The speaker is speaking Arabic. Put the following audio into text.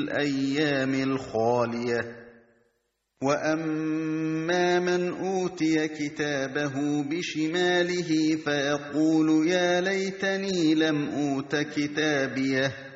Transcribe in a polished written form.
الأيام الخالية. وأما من أوتي كتابه بشماله فيقول يا ليتني لم أوت كتابيه